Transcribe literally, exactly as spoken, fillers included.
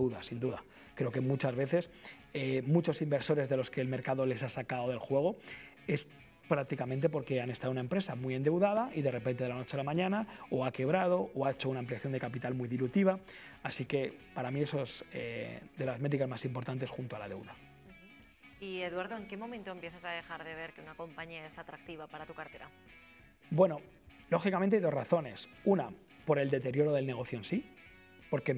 deuda, sin duda. Creo que muchas veces eh, muchos inversores de los que el mercado les ha sacado del juego es prácticamente porque han estado en una empresa muy endeudada y de repente de la noche a la mañana o ha quebrado o ha hecho una ampliación de capital muy dilutiva. Así que para mí eso es eh, de las métricas más importantes junto a la deuda. Y Eduardo, ¿en qué momento empiezas a dejar de ver que una compañía es atractiva para tu cartera? Bueno, lógicamente hay dos razones. Una, por el deterioro del negocio en sí, porque